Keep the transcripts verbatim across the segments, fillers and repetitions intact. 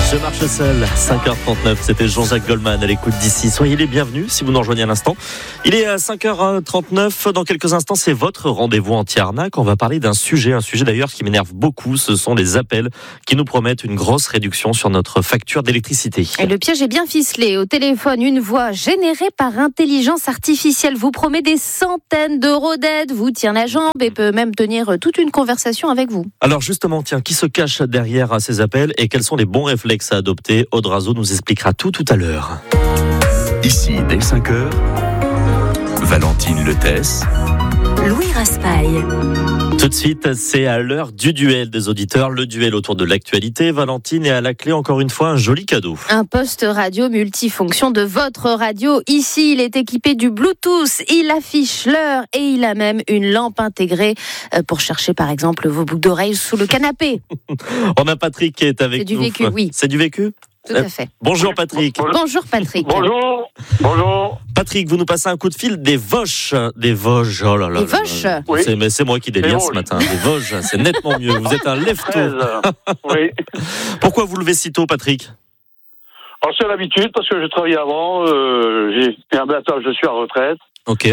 Je marche seul, cinq heures trente-neuf, c'était Jean-Jacques Goldman à l'écoute d'ici. Soyez les bienvenus si vous nous rejoignez à l'instant. Il est à cinq heures trente-neuf, dans quelques instants c'est votre rendez-vous anti-arnaque. On va parler d'un sujet, un sujet d'ailleurs qui m'énerve beaucoup, ce sont les appels qui nous promettent une grosse réduction sur notre facture d'électricité. Et le piège est bien ficelé. Au téléphone, une voix générée par intelligence artificielle vous promet des centaines d'euros d'aide, vous tient la jambe et peut même tenir toute une conversation avec vous. Alors justement, tiens, qui se cache derrière ces appels et quels sont les bons réflexes à adopter? Aude Razo nous expliquera tout tout à l'heure. Ici, dès cinq heures, Valentine Letès, Louis Raspail. Tout de suite, c'est à l'heure du duel des auditeurs, le duel autour de l'actualité. Valentine est à la clé, encore une fois, un joli cadeau. Un poste radio multifonction de votre radio. Ici, il est équipé du Bluetooth, il affiche l'heure et il a même une lampe intégrée pour chercher, par exemple, vos boucles d'oreilles sous le canapé. On a Patrick qui est avec nous. C'est du vécu, oui. C'est du vécu ? Tout à fait. Bonjour Patrick. Bonjour Patrick. Bonjour. Bonjour. Patrick, vous nous passez un coup de fil des Vosges. Des Vosges, oh là là. Des Vosges Oui. C'est, mais c'est moi qui délire ce matin. Des Vosges, c'est nettement mieux. Vous êtes un lève-tôt. Oui. Pourquoi vous levez si tôt, Patrick ? Alors, c'est l'habitude, parce que j'ai travaillé avant, euh, j'ai fait un bientôt, je suis à retraite. Ok.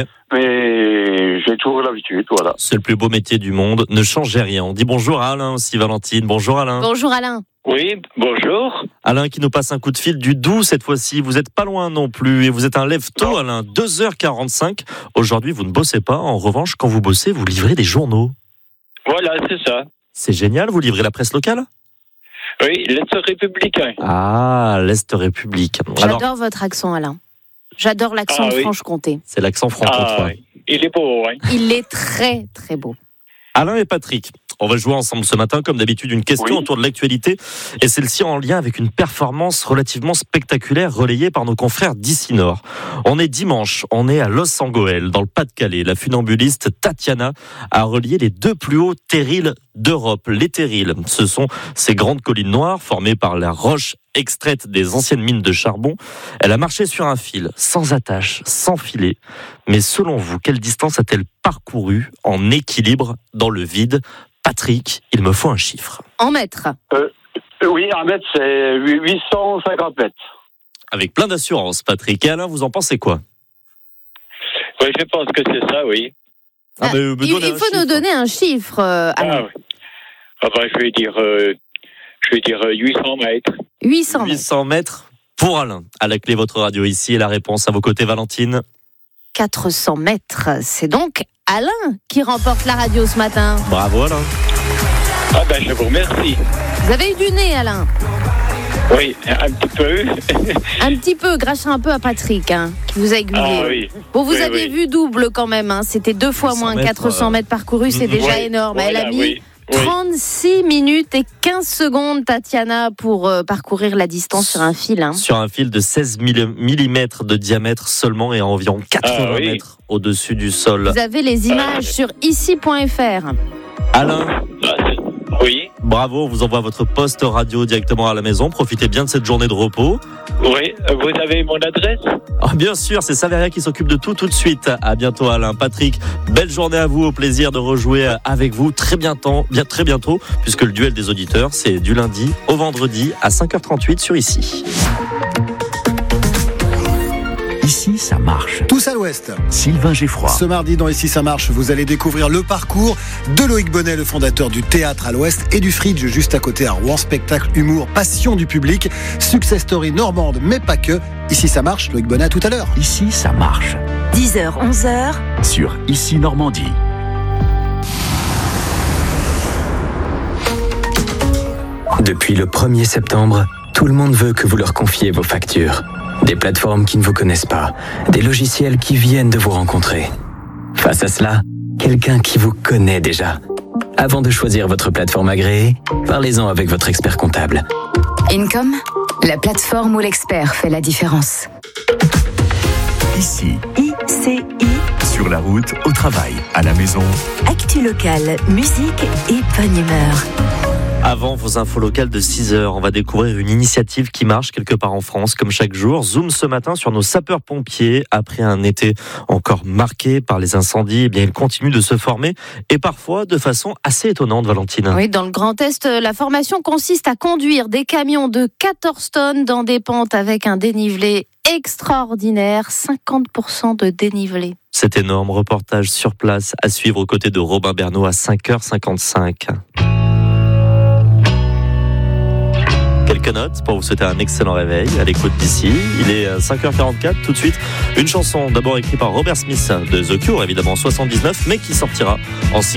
Mais j'ai toujours l'habitude, voilà. C'est le plus beau métier du monde. Ne changez rien. On dit bonjour à Alain aussi, Valentine. Bonjour Alain. Bonjour Alain. Oui, bonjour. Alain qui nous passe un coup de fil du Doubs cette fois-ci. Vous n'êtes pas loin non plus et vous êtes un lève-tôt, Alain. deux heures quarante-cinq. Aujourd'hui, vous ne bossez pas. En revanche, quand vous bossez, vous livrez des journaux. Voilà, c'est ça. C'est génial. Vous livrez la presse locale ? Oui, l'Est républicain. Ah, l'Est républicain. J'adore Alors, votre accent, Alain. J'adore l'accent Ah, de oui. Franche-Comté. c'est l'accent franc-comtois. Ah, il est beau, hein. Il est très, très beau. Alain et Patrick, on va jouer ensemble ce matin, comme d'habitude, une question Oui. autour de l'actualité. Et celle-ci en lien avec une performance relativement spectaculaire relayée par nos confrères d'ici Nord. On est dimanche, on est à Los Angoel, dans le Pas-de-Calais. La funambuliste Tatiana a relié les deux plus hauts terrils d'Europe. Les terrils, ce sont ces grandes collines noires formées par la roche extraite des anciennes mines de charbon. Elle a marché sur un fil, sans attache, sans filet. Mais selon vous, quelle distance a-t-elle parcouru en équilibre dans le vide ? Patrick, il me faut un chiffre. En mètres. Euh, oui, un mètre, c'est huit cent cinquante mètres. Avec plein d'assurance, Patrick. Et Alain, vous en pensez quoi ? Oui, je pense que c'est ça, oui. Ah, mais, me il donnez il un faut nous chiffre. donner un chiffre, euh, Alain. Ah, oui. Ah, bah, je vais dire, euh, je vais dire euh, huit cents mètres. huit cents huit mètres. cents mètres pour Alain. À la clé, votre radio ici et la réponse à vos côtés, Valentine. quatre cents mètres. C'est donc Alain qui remporte la radio ce matin. Bravo, Alain. Ah, ben, je vous remercie. Vous avez eu du nez, Alain. Oui, un petit peu. Un petit peu, grâce un peu à Patrick, hein, qui vous a aiguillé. Ah, oui. Bon, vous Oui, avez oui. vu double quand même. Hein. C'était deux fois huit cents moins. mètres, quatre cents mètres parcourus, c'est mmh, déjà Oui, énorme. Elle voilà, a mis oui. Oui. trente-six minutes et quinze secondes, Tatiana, pour euh, parcourir la distance sur un fil. Hein. Sur un fil de seize millimètres de diamètre seulement et à environ quatre-vingts Ah, oui. mètres au-dessus du sol. Vous avez les images Euh. sur ici point f r. Alain, Ah, c'est- oui, bravo, on vous envoie votre poste radio directement à la maison. Profitez bien de cette journée de repos. oui. Vous avez mon adresse ? Ah, bien sûr, c'est Saveria qui s'occupe de tout tout de suite. À bientôt Alain. Patrick, belle journée à vous, au plaisir de rejouer avec vous très bientôt, bien, très bientôt, puisque le duel des auditeurs, c'est du lundi au vendredi à cinq heures trente-huit sur Ici. ici ça marche. Tous à l'ouest. Sylvain Geffroy. Ce mardi dans Ici ça marche, vous allez découvrir le parcours de Loïc Bonnet, le fondateur du théâtre à l'ouest et du Fridge juste à côté à Rouen. Spectacle, humour, passion du public, success story normande, mais pas que. Ici ça marche, Loïc Bonnet à tout à l'heure. Ici ça marche. dix heures, onze heures. Sur Ici Normandie. Depuis le premier septembre, tout le monde veut que vous leur confiez vos factures. Des plateformes qui ne vous connaissent pas, des logiciels qui viennent de vous rencontrer. Face à cela, quelqu'un qui vous connaît déjà. Avant de choisir votre plateforme agréée, parlez-en avec votre expert comptable. Income, la plateforme où l'expert fait la différence. Ici, I C I, sur la route, au travail, à la maison. actu locale, musique et bonne humeur. Avant vos infos locales de six heures, on va découvrir une initiative qui marche quelque part en France, comme chaque jour. Zoom ce matin sur nos sapeurs-pompiers. Après un été encore marqué par les incendies, eh bien, ils continuent de se former et parfois de façon assez étonnante, Valentine. Oui, dans le Grand Est, la formation consiste à conduire des camions de quatorze tonnes dans des pentes avec un dénivelé extraordinaire, cinquante pour cent de dénivelé. C'est énorme. Reportage sur place à suivre aux côtés de Robin Bernot à cinq heures cinquante-cinq. Quelques notes pour vous souhaiter un excellent réveil à l'écoute d'ici. Il est cinq heures quarante-quatre, tout de suite. Une chanson d'abord écrite par Robert Smith de The Cure, évidemment en soixante-dix-neuf, mais qui sortira en